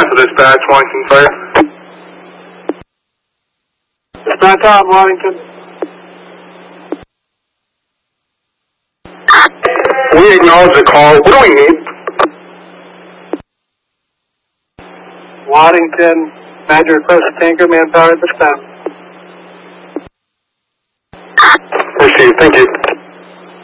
Alpha Dispatch, Washington Fire. Dispatch out, Waddington. We acknowledge the call. What do we need? Waddington, Badger request tanker, manpower at this time. Received, thank you.